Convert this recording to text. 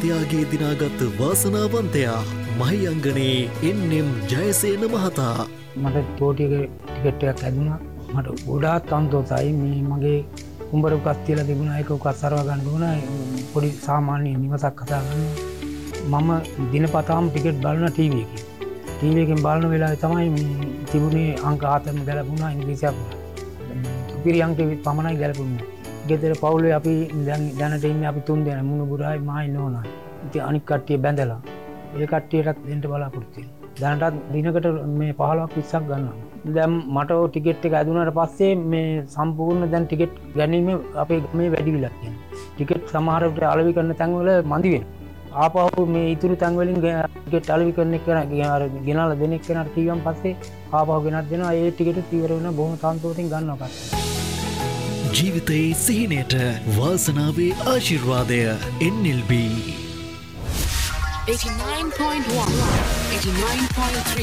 ත්‍යාගයේ දිනාගත් වාසනාවන්තයා මහියංගනේ එන්.එම්. ජයසේන මහතා. මට කෝටියක ටිකට් එකක් ඇදුණා. මට ගොඩාක් සන්තෝෂයි. මේ මගේ කුඹර උකස් තියලා තිබුණා. ඒක උකස් සරව ගන්න ඕන. පොඩි සාමාන්‍ය නිවසක් හදා ගන්න. මම දිනපතාම ටිකට් බලන ටීවී එකේ. ටීවී එකෙන් බලන වෙලාවේ තමයි මේ තිබුණේ අංක 7ම ගැලපුණා ඉංග්‍රීසියක්. පිරි අංක පමණයි ගැලපුණේ. ගෙදර පවුලේ අපි දැනට ඉන්නේ අපි 3 දෙනා මුණුබුරයි මායි නෝනා. ඉතින් අනික් කට්ටිය බැඳලා. ඒ කට්ටියටත් දෙන්න බලාපොරොත්තු වෙනවා. දැනටත් දිනකට මේ 15ක් 20ක් ගන්නවා. දැන් මට ටිකට් එක ඇදුනාට පස්සේ මේ සම්පූර්ණ දැන් ටිකට් ගැනීම අපේ මේ වැඩි විලා තියෙනවා. ටිකට් සමහර විට අලෙවි කරන තැන්වල මදි වෙනවා. ආපහු මේ ඉතුරු තැන් වලින් ටිකට් අලෙවි කරන එක ගෙනාලා දෙන එක කෙනාට කිව්වන් පස්සේ ආපහු ගෙනත් දෙනවා. ඒ ටිකට් ඉවර වෙන බොහොම සන්තෝෂෙන් ගන්නවා කට්ටිය. ජීවිතයේ සිහිනයට වාසනාවේ ආශිර්වාදය NLB 89.1 89.3